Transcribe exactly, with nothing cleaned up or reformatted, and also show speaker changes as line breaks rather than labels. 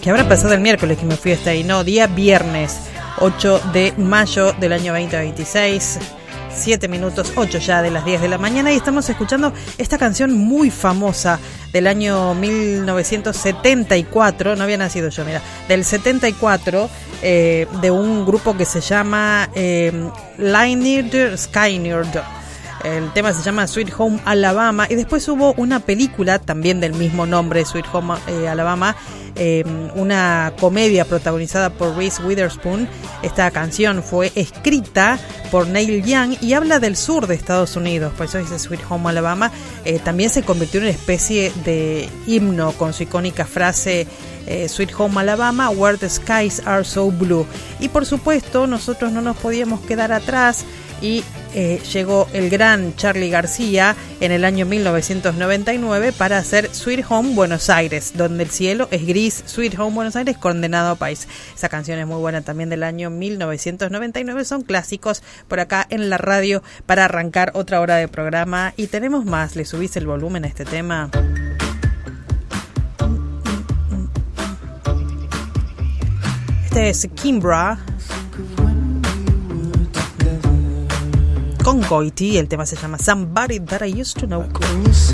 ¿Qué habrá pasado el miércoles que me fui hasta ahí? No, día viernes, ocho de mayo del año veinte veintiséis. siete minutos, ocho ya de las diez de la mañana, y estamos escuchando esta canción muy famosa del año mil novecientos setenta y cuatro, no había nacido yo, mira, del setenta y cuatro, eh, de un grupo que se llama eh, Lynyrd Skynyrd. El tema se llama Sweet Home Alabama, y después hubo una película también del mismo nombre, Sweet Home eh, Alabama, eh, una comedia protagonizada por Reese Witherspoon. Esta canción fue escrita por Neil Young y habla del sur de Estados Unidos, por eso dice Sweet Home Alabama. Eh, también se convirtió en una especie de himno con su icónica frase eh, Sweet Home Alabama, where the skies are so blue. Y por supuesto nosotros no nos podíamos quedar atrás, y eh, llegó el gran Charly García en el año mil novecientos noventa y nueve para hacer Sweet Home Buenos Aires, donde el cielo es gris. Sweet Home Buenos Aires, condenado a país. Esa canción es muy buena, también del año mil novecientos noventa y nueve. Son clásicos por acá en la radio para arrancar otra hora de programa. Y tenemos más. ¿Le subís el volumen a este tema? Este es Kimbra con Goiti, el tema se llama Somebody That I Used to Know.